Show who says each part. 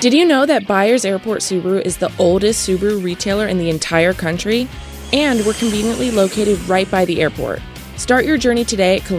Speaker 1: Did you know that Byers Airport Subaru is the oldest Subaru retailer in the entire country? And we're conveniently located right by the airport. Start your journey today at